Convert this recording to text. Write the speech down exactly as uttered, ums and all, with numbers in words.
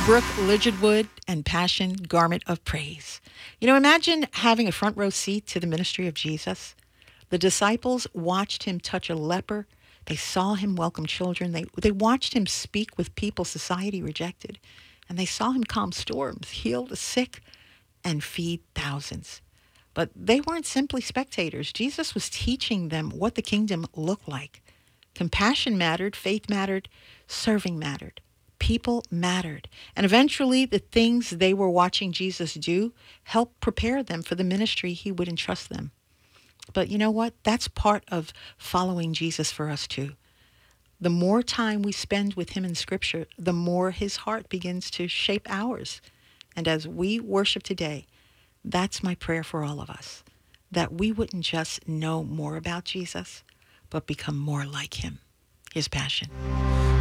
Brooke Lidgerwood and Passion, Garment of Praise. You know, imagine having a front row seat to the ministry of Jesus. The disciples watched him touch a leper. They saw him welcome children. They, they watched him speak with people society rejected. And they saw him calm storms, heal the sick, and feed thousands. But they weren't simply spectators. Jesus was teaching them what the kingdom looked like. Compassion mattered, faith mattered, serving mattered. People mattered. And eventually, the things they were watching Jesus do helped prepare them for the ministry he would entrust them. But you know what? That's part of following Jesus for us too. The more time we spend with him in Scripture, the more his heart begins to shape ours. And as we worship today, that's my prayer for all of us, that we wouldn't just know more about Jesus, but become more like him. His passion.